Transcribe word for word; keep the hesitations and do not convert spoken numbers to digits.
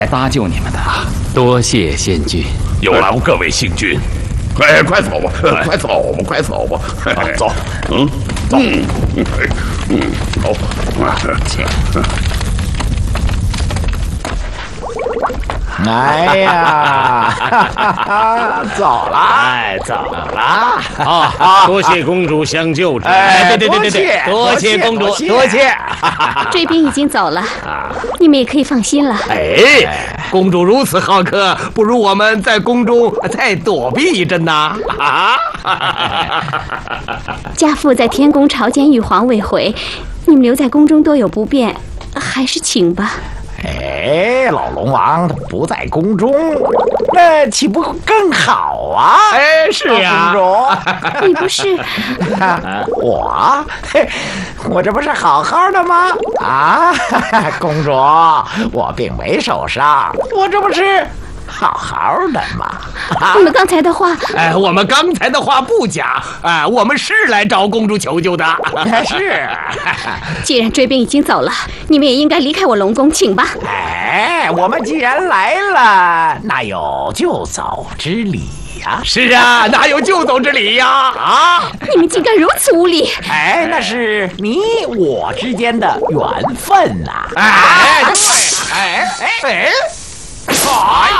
来搭救你们的。 多谢仙君。 有劳各位星君。哎，快走吧，快走吧，快走吧，走，嗯，走，嗯，走， 请。 哎呀，哈哈哈，走了， 哎，走了啊！ 多谢公主相救之恩。 哎， 对对对对对，多谢公主，多谢。 追兵已经走了，你们也可以放心了。 哎，公主如此好客，不如我们在宫中再躲避一阵呐！啊！ 家父在天宫朝见玉皇未回，你们留在宫中多有不便，还是请吧。 哎，老龙王不在宫中，那岂不更好啊？ 哎，是呀， 公主， 你不是我，嘿，我这不是好好的吗？啊，公主，我并没受伤，我这不是好好的吗？ 你们刚才的话， 哎，我们刚才的话不假，哎，我们是来找公主求救的。 是， 既然追兵已经走了，你们也应该离开我龙宫，请吧。 哎，我们既然来了，哪有就走之理呀？ 是啊，哪有就走之理呀？啊！ 你们竟敢如此无礼！ 哎，那是你我之间的缘分呐！ 哎，对，哎哎哎！哎